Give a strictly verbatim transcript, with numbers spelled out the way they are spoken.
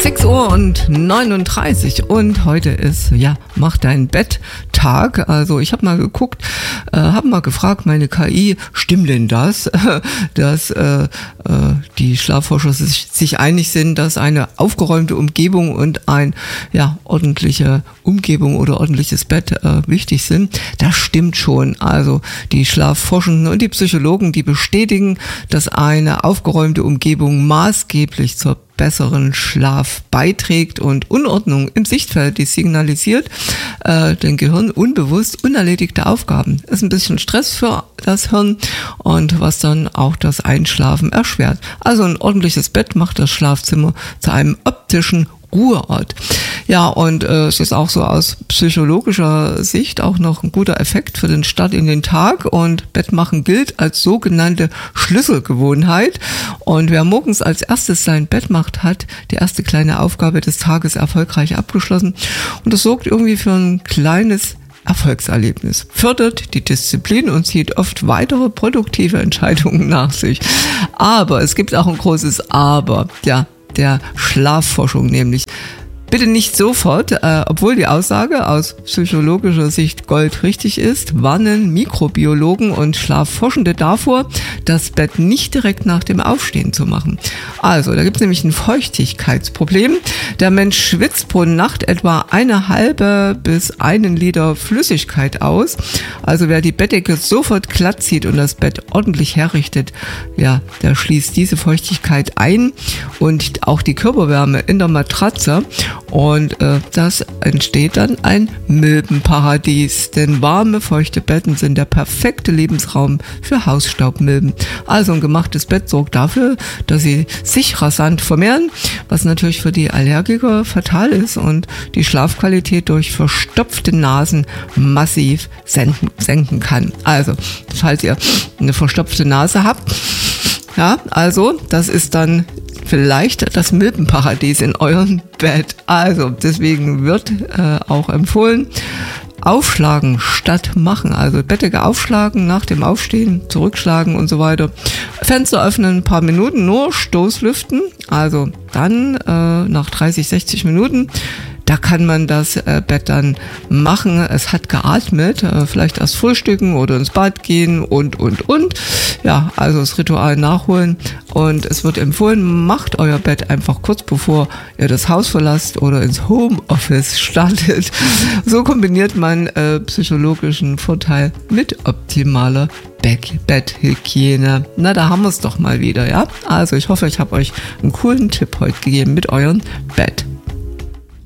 sechs Uhr und neununddreißig und heute ist, ja, mach dein Bett Tag. Also ich habe mal geguckt, äh, habe mal gefragt, meine K I, stimmt denn das, dass äh, äh, die Schlafforscher sich, sich einig sind, dass eine aufgeräumte Umgebung und ein, ja, ordentliche Umgebung oder ordentliches Bett äh, wichtig sind? Das stimmt schon. Also die Schlafforschenden und die Psychologen, die bestätigen, dass eine aufgeräumte Umgebung maßgeblich zur besseren Schlaf beiträgt und Unordnung im Sichtfeld, die signalisiert äh, dem Gehirn unbewusst unerledigte Aufgaben. Ist ein bisschen Stress für das Hirn und was dann auch das Einschlafen erschwert. Also ein ordentliches Bett macht das Schlafzimmer zu einem optischen Ruheort. Ja, und äh, es ist auch so aus psychologischer Sicht auch noch ein guter Effekt für den Start in den Tag, und Bettmachen gilt als sogenannte Schlüsselgewohnheit, und wer morgens als erstes sein Bett macht, hat die erste kleine Aufgabe des Tages erfolgreich abgeschlossen, und das sorgt irgendwie für ein kleines Erfolgserlebnis, fördert die Disziplin und zieht oft weitere produktive Entscheidungen nach sich. Aber es gibt auch ein großes Aber, ja, der Schlafforschung nämlich. Bitte nicht sofort, äh, obwohl die Aussage aus psychologischer Sicht goldrichtig ist, warnen Mikrobiologen und Schlafforschende davor, das Bett nicht direkt nach dem Aufstehen zu machen. Also, da gibt es nämlich ein Feuchtigkeitsproblem. Der Mensch schwitzt pro Nacht etwa eine halbe bis einen Liter Flüssigkeit aus. Also wer die Bettdecke sofort glatt zieht und das Bett ordentlich herrichtet, ja, der schließt diese Feuchtigkeit ein und auch die Körperwärme in der Matratze. Und äh, das entsteht dann ein Milbenparadies, denn warme, feuchte Betten sind der perfekte Lebensraum für Hausstaubmilben. Also ein gemachtes Bett sorgt dafür, dass sie sich rasant vermehren, was natürlich für die Allergiker fatal ist und die Schlafqualität durch verstopfte Nasen massiv senken, senken kann. Also, falls ihr eine verstopfte Nase habt, ja, also das ist dann vielleicht das Milbenparadies in eurem Bett. Also deswegen wird äh, auch empfohlen, aufschlagen statt machen. Also Bettdecke aufschlagen, nach dem Aufstehen zurückschlagen und so weiter. Fenster öffnen, ein paar Minuten nur, Stoßlüften. Also dann äh, nach dreißig, sechzig Minuten, da kann man das äh, Bett dann machen. Es hat geatmet, äh, vielleicht erst frühstücken oder ins Bad gehen und, und, und. Ja, also das Ritual nachholen. Und es wird empfohlen, macht euer Bett einfach kurz bevor ihr das Haus verlasst oder ins Homeoffice startet. So kombiniert man äh, psychologischen Vorteil mit optimaler Betthygiene. Na, da haben wir es doch mal wieder, ja? Also ich hoffe, ich habe euch einen coolen Tipp heute gegeben mit eurem Bett.